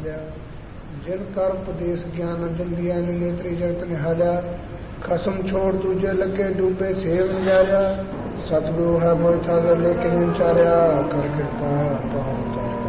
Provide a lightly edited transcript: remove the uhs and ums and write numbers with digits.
पालिया। जिन कर उपदेश ज्ञान अंजन दिया नेत्री जगत निहालिया। खसम छोड़ दूजे लगे डूबे सेव नजारिया। सतगुरु है मोहि थावे लेकिन उचारिया। कर कृपा पार उतारिया।